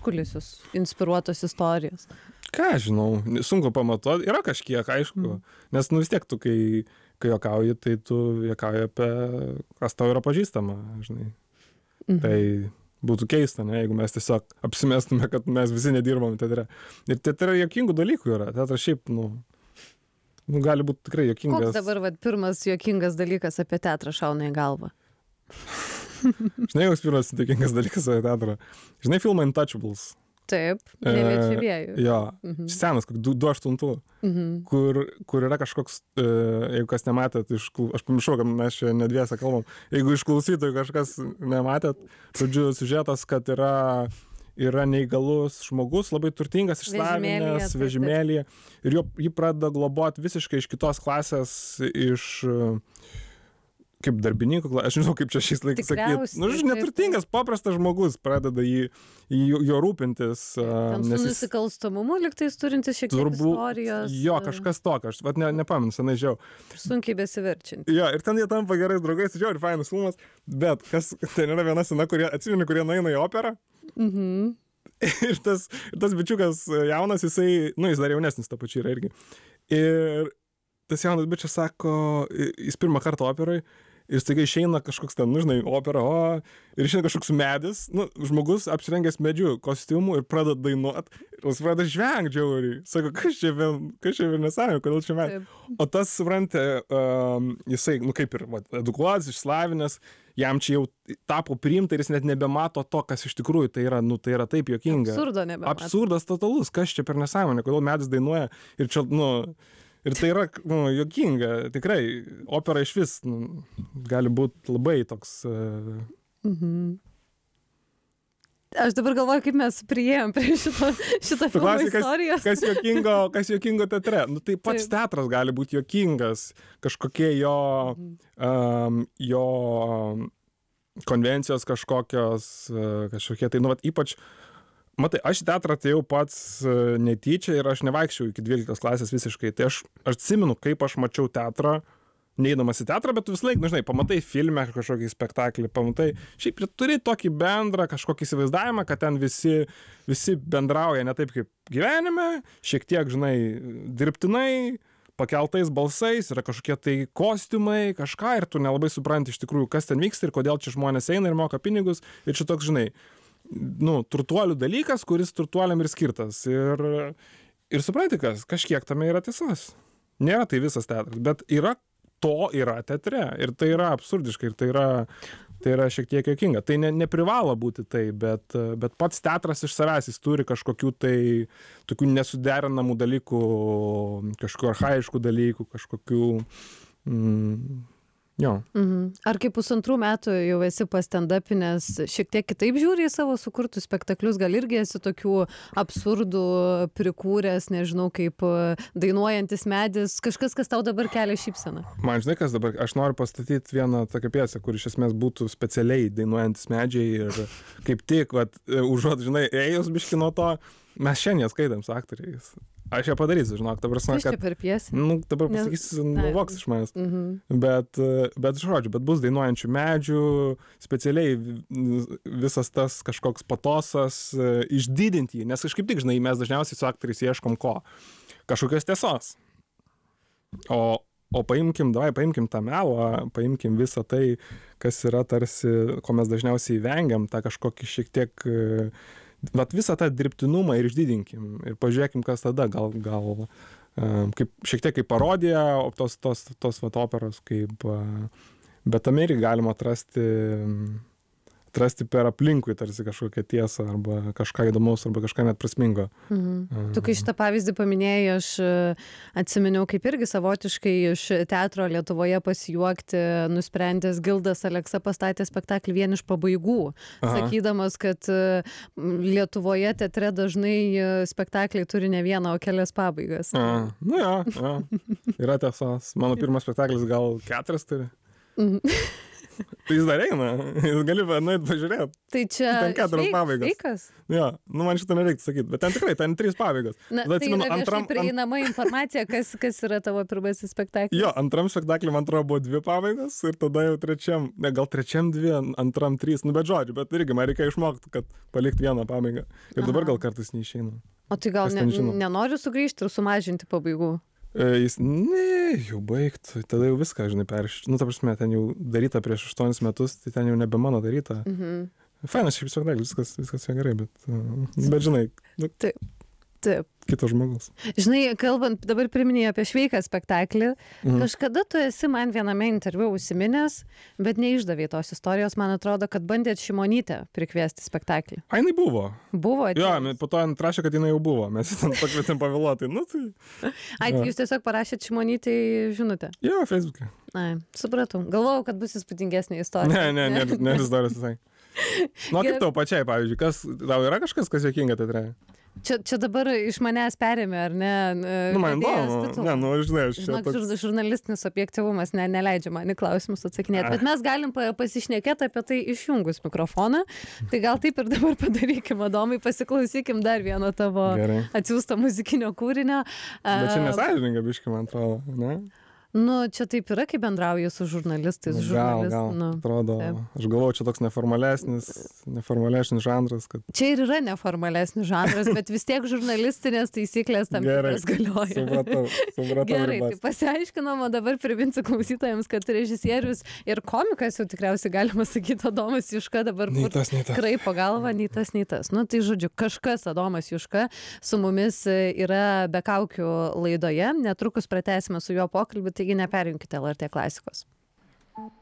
užkulisius inspiruotos istorijos? Ką žinau, sunku pamatuoti, yra kažkiek, aišku, nes vis tiek tu, kai juokauji, tai tu juokauji apie, kas tau yra pažįstama, žinai. Tai būtų keista, ne, jeigu mes tiesiog apsimestume, kad mes visi nedirbam teatre. Ir teatre juokingų dalykų yra, teatras šiaip, gali būti tikrai juokingas. Koks dabar pirmas juokingas dalykas apie teatrą šauna į galvą? Žinai, koks pirmas juokingas dalykas apie teatrą? Žinai filmą Untouchables? Taip, Neliečiamieji. Jo, senas, 2008, kur yra kažkoks, jeigu kas nematėt, aš pamiršau, kad mes čia nedviese kalbam, jeigu iš klausytojų kažkas nematėt, žodžiu, siužetas, kad yra neįgalus žmogus, labai turtingas, išsilavinęs, vežimėlyje, ir jį pradeda globoti visiškai iš kitos klasės, kaip darbininkų, aš nežinau, kaip čia šiais laikais sakyti. Neturtingas, paprastas žmogus pradeda jo rūpintis. Tam su nusikalstamumu lygtais turintis šiek tiek istorijos. Jo, kažkas tokio, aš nepamenu, senai žiau. Sunkiai besiverčianti. Jo, ir ten jie tampa gerais draugais, žiau, ir fainas filmas, bet ten yra viena scena, atsimeni, kurie nueina į operą. Ir tas bičiukas jaunas, jis dar jaunesnis to pačiu yra irgi. Ir tas jaunas bičias sako, jis pirmą kartą operoj, ir staiga išeina kažkoks ten, žinai, opera, ir išeina kažkoks medis, žmogus apsirengęs medžiu kostiumu ir pradeda dainuot, ir jis pradeda žvengti žiauriai. Sako, kas čia vėl nesąmonė, kodėl čia medis. O tas, suprantė, jisai, kaip ir edukuotas, išslavinęs, jam čia jau tapo priimta ir jis net nebemato to, kas iš tikrųjų tai yra taip juokinga. Absurdo nebemato. Absurdas totalus, kas čia per nesąmonė, kodėl medis dainuoja ir čia, ir tai yra juokinga, tikrai, opera iš vis gali būti labai toks... Aš dabar galvoju, kaip mes priėjom prie šito filmo istorijos. Kas juokingo teatre? Tai pats teatras gali būti juokingas, kažkokie jo konvencijos kažkokie, tai ypač... Matai, aš į teatrą atėjau pats netyčia ir aš nevaikščiau iki 12 klasės visiškai. Tai aš atsimenu, kaip aš mačiau teatrą, neįdamas į teatrą, bet tu vis laik, žinai, pamatai filme kažkokį spektaklį, pamatai, šiaip turi tokį bendrą kažkokį įsivaizdavimą, kad ten visi bendrauja ne taip kaip gyvenime, šiek tiek, žinai, dirbtinai, pakeltais balsais, yra kažkokie tai kostiumai, kažką, ir tu nelabai supranti iš tikrųjų, kas ten vyksta ir kodėl čia žmonės eina ir moka pinigus, ir čia toks, žinai, turtuolių dalykas, kuris turtuoliam ir skirtas. Ir supranti, kažkiek tame yra tiesos. Nėra tai visas teatras, bet yra teatre. Ir tai yra absurdiškai, ir tai yra šiek tiek juokinga. Tai neprivalo būti tai, bet pats teatras iš savęs, jis turi kažkokių tai tokių nesuderinamų dalykų, kažkokių archaiškų dalykų, kažkokių... Jo. Ar kaip 2 metų jau esi pastendapinės, šiek tiek kitaip žiūri į savo sukurtus spektaklius, gal irgi esi tokių absurdų prikūręs, nežinau, kaip dainuojantis medis, kažkas, kas tau dabar kelia šypseną? Man, žinai, kas dabar, aš noriu pastatyti vieną tokią pjesę, kur iš esmės būtų specialiai dainuojantis medžiai ir kaip tik, užuot, žinai, ėjus biški nuo to, mes šiandien skaitam su aktoriais. Aš ją padarysiu, žinok, dabar kad... Kas čia per pjesę? Dabar pasakysiu, nuvoks iš manęs. Bet žodžiu, bet bus dainuojančių medžių, specialiai visas tas kažkoks patosas, išdidinti jį, nes kažkaip tik, žinai, mes dažniausiai su aktoriais ieškom ko? Kažkokios tiesos. O paimkim tą melą, paimkim visą tai, kas yra tarsi, ko mes dažniausiai vengiam, tą kažkokį šiek tiek... visą tą dirbtinumą ir išdidinkim ir pažiūrėkim, kas tada, gal kaip, šiek tiek kaip parodija, tos operos, bet tame irgi galima atrasti per aplinkui tarsi kažkokią tiesą arba kažką įdomaus arba kažką net prasmingo. Tu kai šitą pavyzdį paminėjai, aš atsiminiau, kaip irgi savotiškai iš teatro Lietuvoje pasijuokti nusprendęs Gildas Aleksa pastatė spektaklį Vien iš pabaigų, sakydamas, kad Lietuvoje teatre dažnai spektakliai turi ne vieną, o kelias pabaigas. Yra tiesos. Mano pirmas spektaklis gal 4 turi. Tai jis dar eina, jis gali nueit pažiūrėt. Tai čia Ten 4 pabaigos. sveikas? Jo, nu man šitą nereiktų sakyti, bet ten tikrai, ten 3 pabaigos. Na, Tada tai yra viešai prieinama informacija, kas yra tavo pirmasis spektaklis. Jo, antram spektakliui, man atrodo, buvo 2 pabaigos ir tada jau trečiam, ne, gal trečiam 2, antram 3, nu bet žodžiu, bet irgi man reikia išmokti, kad palikti vieną pabaigą. Ir dabar gal kartais neišeina. O tai gal nenori sugrįžti ir sumažinti pabaigų? Jis, ne, jau baigtų, tada jau viską, žinai, nu, ta prasme, ten jau daryta prieš 8 metus, tai ten jau nebe mano daryta. Fainas šiaip spektaklis, viskas gerai, bet žinai, nu, Taip. kitas žmogus. Žinai, kalbant, dabar priminėjai apie sveiką spektaklį, kažkada tu esi man viename interviu užsiminęs, bet neišdavei tos istorijos, man atrodo, kad bandėt Šimonytę prikviesti spektaklį. A, jinai buvo. Buvo? Jo, po to atrašė, kad jinai jau buvo, mes ten pakvietėm pavėluotai, nu tai... Ai, jūs tiesiog parašėt Šimonytei žinutę? Jo, Facebook'e. Ai, supratau. Galvojau, kad bus įspūdingesnė istorija. Ne istorijos visai. Nu, kaip tau pačiai, pavyzdžiui, tau yra kažkas, kas juokinga teatre? Čia dabar iš manęs perėmė, ar ne? Nu, man įdomu. Ne, nu, žinai, aš čia Žinok, žurnalistinis objektyvumas neleidžia man į klausimus atsakinėti, bet mes galim pasišnekėti apie tai išjungus mikrofoną. Tai gal taip ir dabar padarykim, Adomai, pasiklausykim dar vieno tavo atsiųsto muzikinio kūrinio. Bet čia nesąžininga biškai, man atrodo, ne? Nu, čia taip yra, kai bendrauji su žurnalistais. Gal, atrodo. Aš galvoju, čia toks neformalesnis žanras. Čia ir yra neformalesnis žanras, bet vis tiek žurnalistinės taisyklės tam tikras galioja. Supratau. Gerai, tai pasiaiškinom, o dabar priminsiu klausytojams, kad režisierius ir komikas, jau tikriausiai galima sakyti, Adomas Juška dabar kraipo galvą, nei tas. Nu, tai žodžiu, kažkas Adomas Juška su mumis yra Be kaukių laidoje. Netrukus pratęsime su juo pokalbį, taigi neperjunkite LRT klasikos.